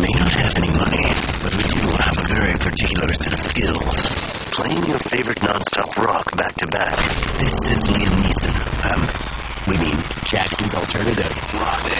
may not have any money, but we do have a very particular set of skills. Playing your favorite non-stop rock back-to-back. This is Liam Neeson. We mean Jackson's Alternative. Rock